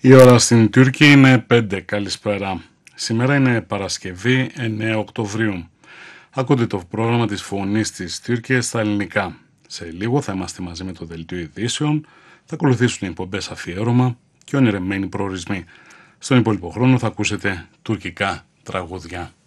Η ώρα στην Τούρκη είναι 5. Καλησπέρα. Σήμερα είναι Παρασκευή 9 Οκτωβρίου. Ακούτε το πρόγραμμα της Φωνής της Τουρκίας στα ελληνικά. Σε λίγο θα είμαστε μαζί με το Δελτίο Ειδήσεων, θα ακολουθήσουν οι εκπομπές αφιέρωμα και ονειρεμένοι προορισμοί. Στον υπόλοιπο χρόνο θα ακούσετε τουρκικά τραγούδια.